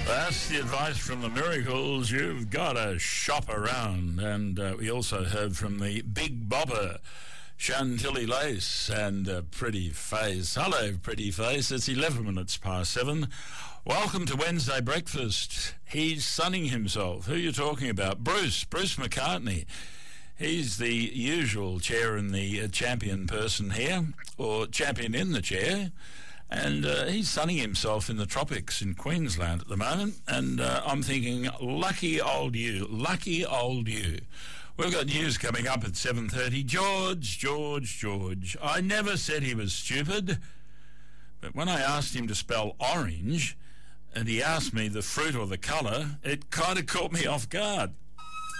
That's the advice from the Miracles. You've got to shop around. And we also heard from the Big Bopper, Chantilly Lace and Pretty Face. Hello, Pretty Face. It's 11 minutes past 7. Welcome to Wednesday Breakfast. He's sunning himself. Who are you talking about? Bruce McCartney. He's the usual chair and the champion person here, or champion in the chair. And he's sunning himself in the tropics in Queensland at the moment. And I'm thinking, lucky old you. We've got news coming up at 7:30. George. I never said he was stupid. But when I asked him to spell orange, and he asked me the fruit or the colour, it kind of caught me off guard.